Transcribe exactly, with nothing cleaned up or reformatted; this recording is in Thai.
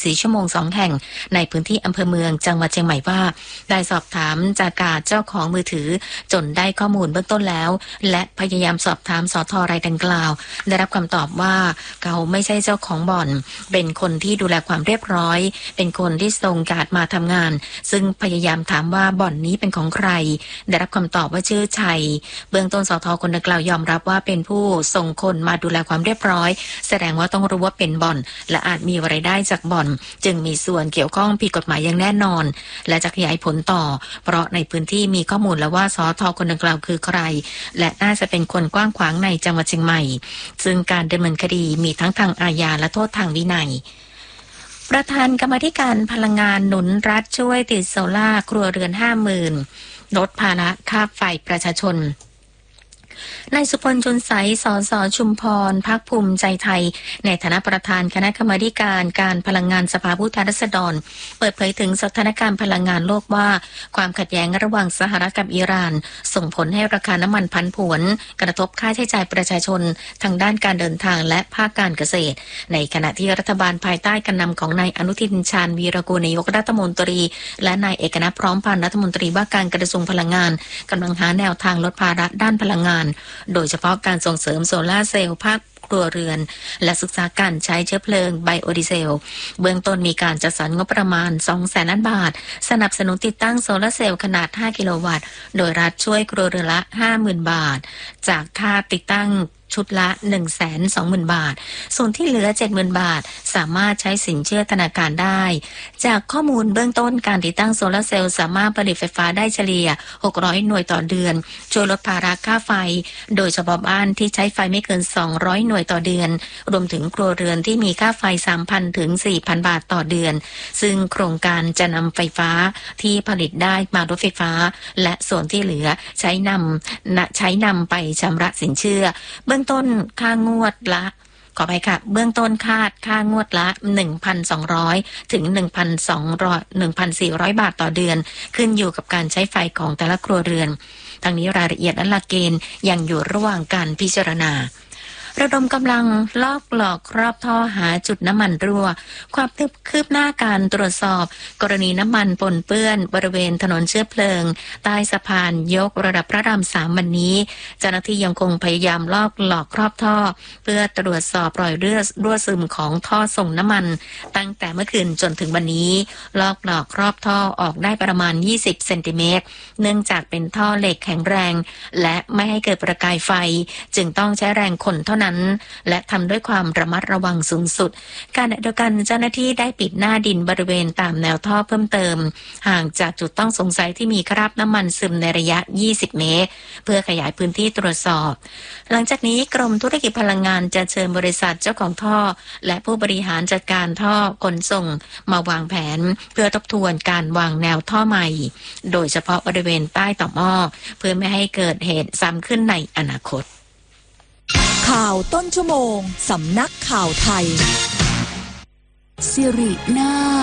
สี่ชั่วโมงสองแห่งในพื้นที่อำเภอเมืองจังหวัดเชียงใหม่ว่าได้สอบถามจากการเจ้าของมือถือจนได้ข้อมูลเบื้องต้นแล้วและพยายามสอบถามสทรายดังกล่าวได้รับคำตอบว่าเขาไม่ใช่เจ้าของบ่อนเป็นคนที่ดูแลความเรียบร้อยเป็นคนที่ส่งการ์ดมาทำงานซึ่งพยายามถามว่าบ่อนนี้เป็นของใครได้รับคำตอบว่าชื่อชัยเบื้องต้นสทคนดังกล่าวยอมรับว่าเป็นผู้ส่งคนมาดูแลความเรียบร้อยแสดงว่าต้องรู้ว่าเป็นบ่อนและอาจมีรายได้จากบ่อนจึงมีส่วนเกี่ยวข้องผิดกฎหมายอย่างแน่นอนและจะขยายผลต่อเพราะในพื้นที่มีข้อมูลแล้วว่าสทคนดังกล่าวคือใครและน่าจะเป็นคนกว้างขวางในจังหวัดเชียงใหม่ซึ่งการดำเนินคดีมีทั้งทางอาญาและโทษทางวินัยประธานกรรมาธิการพลังงานหนุนรัฐช่วยติดโซล่าครัวเรือน ห้าหมื่น ลดภาระค่าไฟประชาชนนายสุพลจุลใส สสชุมพรพรรคภูมิใจไทยในฐานะประธานคณะกรรมาธิการการพลังงานสภาผู้แทนราษฎรเปิดเผยถึงสถานการณ์พลังงานโลกว่าความขัดแย้งระหว่างสหรัฐกับอิหร่านส่งผลให้ราคาน้ำมันผันผวนกระทบค่าใช้จ่ายประชาชนทางด้านการเดินทางและภาคการเกษตรในขณะที่รัฐบาลภายใต้การนำของนายอนุทินชาญวีรกูลนายกรัฐมนตรีและนายเอกนัทพร้อมพันธ์รัฐมนตรีว่าการกระทรวงพลังงานกำลังหาแนวทางลดภาระด้านพลังงานโดยเฉพาะการส่งเสริมโซลาร์เซลล์ภาคครัวเรือนและศึกษาการใช้เชื้อเพลิงไบโอดีเซลเบื้องต้นมีการจัดสรรงบประมาณ สองแสน ล้านบาทสนับสนุนติดตั้งโซลาร์เซลล์ขนาดห้ากิโลวัตต์โดยรัฐช่วยครัวเรือนละ ห้าหมื่น บาทจากค่าติดตั้งชุดละ หนึ่งแสนสองหมื่น บาทส่วนที่เหลือ เจ็ดหมื่น บาทสามารถใช้สินเชื่อธนาคารได้จากข้อมูลเบื้องต้นการติดตั้งโซลาร์เซลล์สามารถผลิตไฟฟ้าได้เฉลี่ยหกร้อยหน่วยต่อเดือนช่วยลดภาระค่าไฟโดยเฉพาะบ้านที่ใช้ไฟไม่เกินสองร้อยหน่วยต่อเดือนรวมถึงครัวเรือนที่มีค่าไฟ สามพัน ถึง สี่พัน บาทต่อเดือนซึ่งโครงการจะนำไฟฟ้าที่ผลิตได้มาลดไฟฟ้าและส่วนที่เหลือใช้นำใช้นำไปชำระสินเชื่อเบื้องต้นค่างวดละขอไปค่ะเบื้องต้นคาดค่างวดละ หนึ่งพันสองร้อย ถึง หนึ่งพันสองร้อย หนึ่งพันสี่ร้อย บาทต่อเดือนขึ้นอยู่กับการใช้ไฟของแต่ละครัวเรือนทั้งนี้รายละเอียดและหลักเกณฑ์ยังอยู่ระหว่างการพิจารณาระดมกำลังลอกหลอกรอบท่อหาจุดน้ำมันรั่วความคืบหน้าการตรวจสอบกรณีน้ำมันปนเปื้อนบริเวณถนนเชื้อเพลิงใต้สะพานยกระดับพระรามสามวันนี้เจ้าหน้าที่ยังคงพยายามลอกหลอกรอบท่อเพื่อตรวจสอบรอยเลือดรั่วซึมของท่อส่งน้ำมันตั้งแต่เมื่อคืนจนถึงวันนี้ลอกหลอกรอบท่อออกได้ประมาณยี่สิบเซนติเมตรเนื่องจากเป็นท่อเหล็กแข็งแรงและไม่ให้เกิดประกายไฟจึงต้องใช้แรงคนเท่านั้นและทำด้วยความระมัดระวังสูงสุดการเดียวกันเจ้าหน้าที่ได้ปิดหน้าดินบริเวณตามแนวท่อเพิ่มเติมห่างจากจุดต้องสงสัยที่มีคราบน้ำมันซึมในระยะยี่สิบเมตรเพื่อขยายพื้นที่ตรวจสอบหลังจากนี้กรมธุรกิจพลังงานจะเชิญบริษัทเจ้าของท่อและผู้บริหารจัดการท่อขนส่งมาวางแผนเพื่อทบทวนการวางแนวท่อใหม่โดยเฉพาะบริเวณใต้ต่อหม้อเพื่อไม่ให้เกิดเหตุซ้ำขึ้นในอนาคตข่าวต้นชั่วโมงสำนักข่าวไทยสิรินา